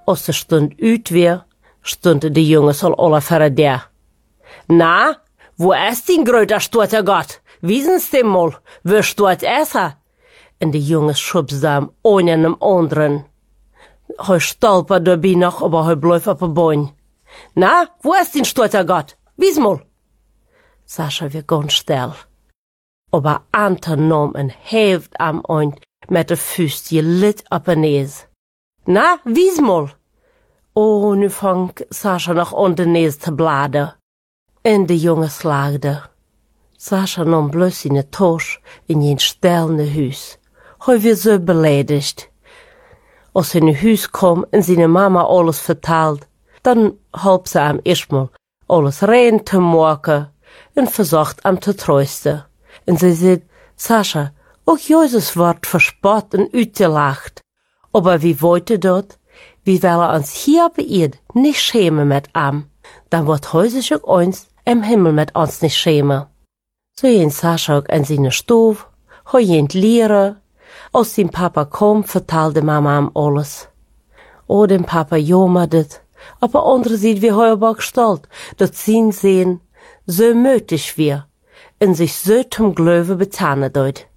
Als de stund uit weer, stonden de jongens al alle verder der. Na, wo ist die grote stote Gott? Wiesen's dem mal, wo steht er? En de jongens schubsten hem een en dem anderen. Hij stolpert dabei noch, aber hij bleef op een boin. Na, wo ist die stote Gott? Wies mal. Sascha war ganz still. Aber Anton nahm een Heft am Oint met de vuist gelit op een nees. Na, wies mal. Oh, nu fangt Sascha noch an de nees te bladen. En de jongens laagden. Sascha nam bloos in de toos in een stelende huis. Hij was zo beledigd. Als hij in huis kwam en zijn mama alles vertelt, dan hielp ze hem eerstmal alles rein te maken en verzocht hem te troosten. En ze zei, Sascha, ook Jezus wordt verspot en uitgelacht. Aber wie wollte dat? Wir wollen uns hier bei ihr nicht schämen mit ihm. Dann wird sich auch uns im Himmel mit uns nicht schämen. So ging Sascha auch in seine Stube, ging lehren. Als sein Papa kam, vertelde Mama ihm alles. Oh, dem Papa jammert, aber andererseits wie er aber gestalt, dass sein Sehen so möglich wir und sich so zum Glauben betanen dort.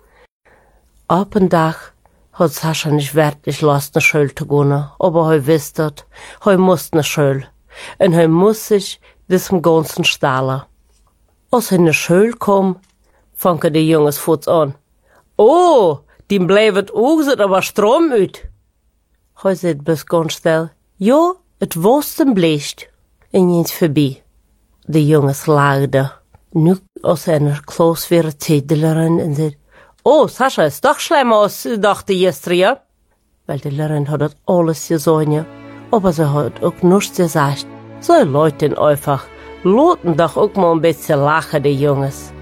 Ab und Tag hat Sascha nicht wirklich Lust, nach Schule zu gehen, aber er wusste, er muss nach Schule. Und er muss sich diesem ganzen stahlen. Als er in die Schule kam, fangen die Jungs voort an. Oh, die blijft ook zit aber Strom uit. Hij zei bis ganz still. Ja, het was een Licht. En eens voorbij. De jongens laagden. Nu, als er naar Klaus weer tijdeleren en zei, oh, Sascha, is toch schlimmer als je dacht gisteren? Weil de Lehrerin hat das alles gesehen, aber sie hat auch nichts gesagt. So Leute einfach, loten doch auch mal ein bisschen lachen, die Jungs.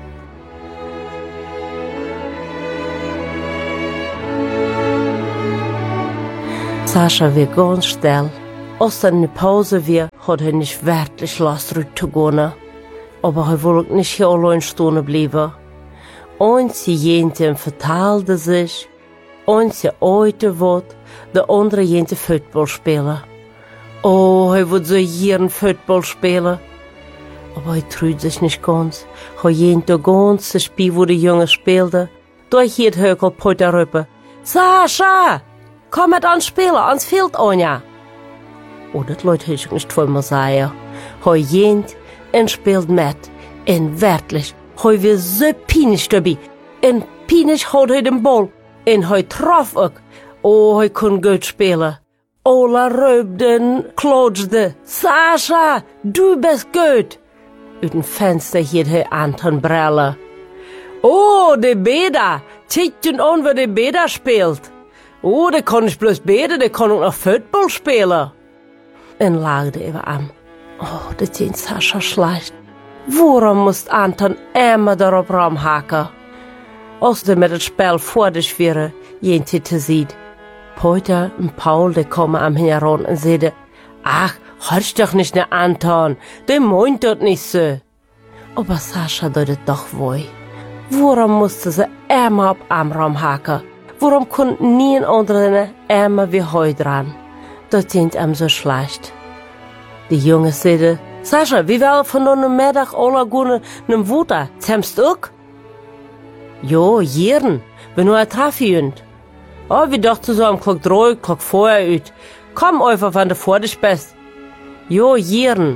Sascha war ganz still. Als dann eine Pause war, hat er nicht wirklich Lust zu gehen. Aber er wollte nicht hier allein stehen bleiben. Eins jente vertaalde sich, eins heute wird, der andere jente Football spielen. Oh, er wird so jeden Football spielen. Aber er traut sich nicht ganz. Er jente ganz das Spiel, wo die Jungs spielten. Da hielt Höckel Potter rüber. Sascha! Komm mit ans Spielen, ans Feld, Anja. Oh, das Leute hätte ich nicht voll mal sagen. Er jent und spielt mit. Und wirklich, er war so peinlich dabei. Und peinlich hat er den Ball. Und er traf auch. Oh, er kann gut spielen. Ola röbde und klatschte. Sascha, du bist gut. Uit dem Fenster hielt er Anton Brille. Oh, der Beda. Tiet ihn an, wo der Beda spielt. Oh, der kann nicht bloß beten, der kann auch noch Football spielen. Und lachte über ihm. Oh, das ist Sascha schlecht. Warum muss Anton immer darauf rumhaken? Als er mit dem Spiel vor sich wäre, jente te sieht. Peter und Paul, die kommen am heran und sagen, ach, hörst doch nicht ne Anton, der meint das nicht so. Aber Sascha deutet doch wohl. Warum musste sie immer auf ihm rumhaken? Warum konnten nie ein anderer immer wie heute dran? Das sind ihm so schlecht. Die Jungs sagten, Sascha, wie wollen von einem Mittag alle gehen nem Wutter? Zämst du auch? Ja, jeden, wenn du ein Traffi und. Oh, wir dachten so am Klock 3, Klock 4 ut. Komm einfach, wenn du vor dich bist. Ja, jeden.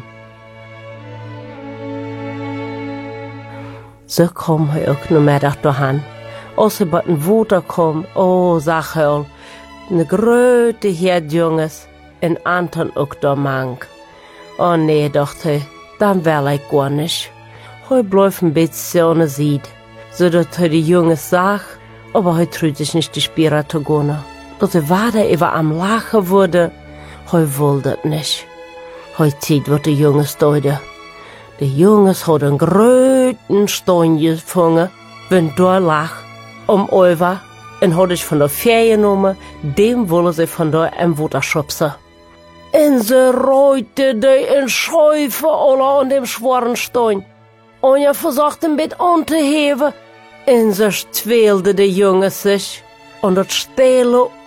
So kam er auch noch Mittag dahin. Als er bei den Wutter kam, oh, sag er, ne gröte Herdjunges, en Anton auch da mang. Oh nee, dachte er, dann will ich gar nicht. Er bleibt ein bisschen ohne Sied, so dass er die Jungs sagt, aber er traut sich nicht die Spira zu gehen. Dass er weiter über am Lachen wurde, er wollte das nicht. Er zieht, was die Jungs deuten. Die Jungs haben einen gröten Stein gefangen, wenn da lag, over, und hat ich von der Ferien genommen, dem wollen sie von da im Wutter schubsen. Und sie reute die in Schäufe alle an dem schweren Stein. Und er versucht ein Bett anzuheben. Und so quälte die Jungs sich. Und das Stelle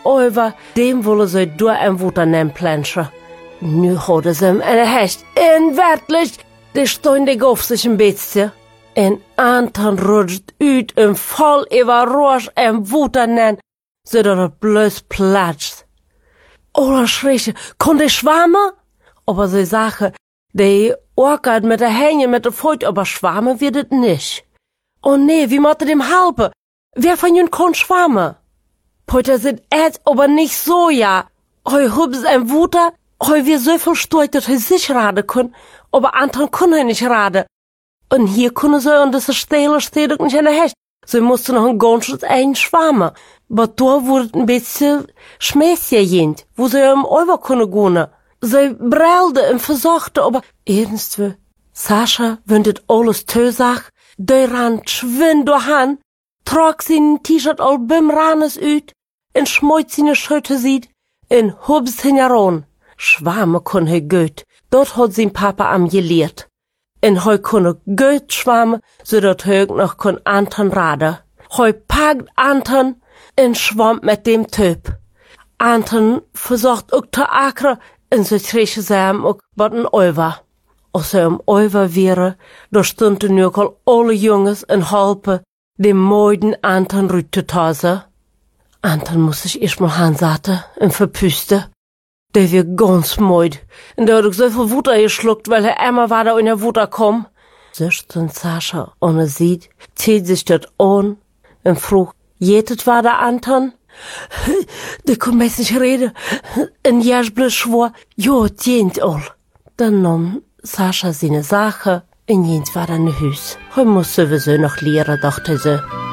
over, dem wollen sie door en Wuter nemen planschen. Nu hadden ze hem en hecht inwertlich, de steunde auf sich een beetje. En Anton rutscht uit en vol over roos en Wuter nen, zodat het bloos platscht. Ola schreeuwde, kon de schwammen? Aber sie sagen, die orkert mit der Hänge mit der Voet, aber schwammen wird het nicht. Oh nee, wie moet dem helpen? Wer von ihnen kann schwammen? Peter sind aber nicht so, ja. Heu hübs ein Wuter, heu wir so viel Stuhl, dass er sich raden können, aber Anton können nicht raden. Und hier können sie und das Stelle steht auch nicht in der Hecht. Sie mussten noch ein ganzes ein schwammen. Aber da wurde ein bisschen schmäßig, wo sie im Oiver können gehen. Sie brülde und versuchte, aber ernstwo. Sascha wündet alles tösach, der ran schwind doorhan, trok sein T-Shirt al bim ranes uit, en schmoit seine Schütte sieht, en hubs hinjaron. Schwame kun he gut, dort hat sein Papa am gelehrt. En heu kunne gut schwammen, so dort he noch kun Anton raden. Heu packt Anton en schwammt mit dem Typ. Anton versucht auch zu akre, en so kriegen sie ihm auch wat een Oiver. Als ze hem Oiver wäre, da stunden nu ook al alle Jungs en halpen, dem moiden Anton rüt zu tasen. Anton muss sich erstmal hansaten en verpüsten. Der wird ganz moid. Und der hat auch so viel Wutter geschluckt, weil er immer war da in der Wutter kom. Sücht und Sascha, und er sieht, zieht sich dort an und frug, jetet war der Anton? Der kann meist nicht reden. En Jasch bloß schwor, jo, tjent all. Dann nahm Sascha seine Sache und jens war dann Hüs. Er muss sowieso noch lehren, dachte sie.